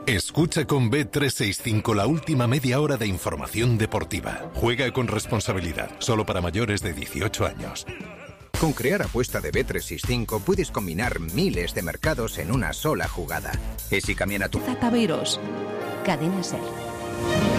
Escucha con Bet365 la última media hora de información deportiva. Juega con responsabilidad, solo para mayores de 18 años. Con Crear Apuesta de Bet365 puedes combinar miles de mercados en una sola jugada. Es y camina tu... Zapaveiros, Cadena Ser.